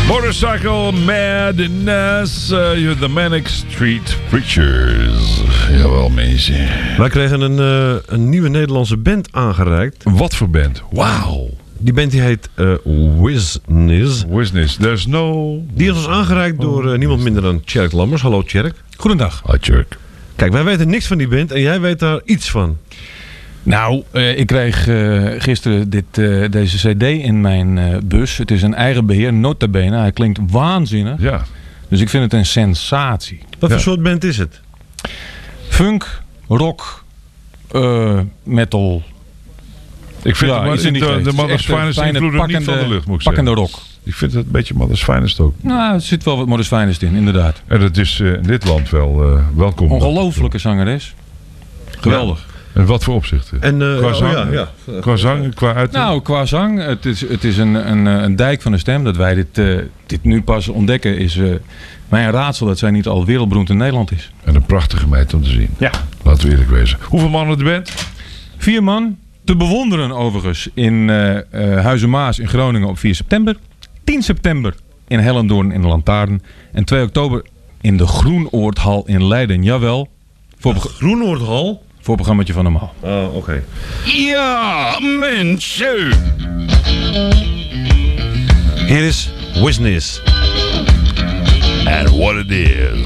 Motorcycle Madness, The Manic Street Preachers. Jawel, mensen. Wij kregen een nieuwe Nederlandse band aangereikt. Wat voor band? Wauw. Die band die heet Wizness. Wizness, there's no... Die is ons aangereikt door niemand minder dan Tjerk Lammers. Hallo Tjerk. Goedendag. Hi Tjerk. Kijk, wij weten niks van die band en jij weet daar iets van. Nou, ik kreeg gisteren deze cd in mijn bus. Het is een eigen beheer, nota bene. Hij klinkt waanzinnig. Ja. Dus ik vind het een sensatie. Wat voor soort band is het? Funk, rock, metal. Ik vind Ja, iets in die geest. de Het is Mother's echt een Finest fijne, invloeden niet van de lucht, moet ik pakkende zeggen. rock. Ik vind het een beetje Mother's Finest ook. Nou, er zit wel wat Mother's Finest in, inderdaad. En dat is in dit land wel welkom. Ongelooflijke zangeres. Geweldig. En wat voor opzichten? En, Qua zang, qua zang, qua uiting? Nou, qua zang, het is een dijk van de stem. Dat wij dit nu pas ontdekken is mij een raadsel dat zij niet al wereldberoemd in Nederland is. En een prachtige meid om te zien. Ja. Laten we eerlijk wezen. Hoeveel mannen de band? 4 man. Te bewonderen overigens in Huizenmaas in Groningen op 4 september. 10 september in Hellendoorn in de Lantaarn. En 2 oktober in de Groenoordhal in Leiden. Jawel. Voor Groenoordhal? Voor programmaatje van normaal. Oh, oké. Ja, mensen! Hier is Wizness. And what it is.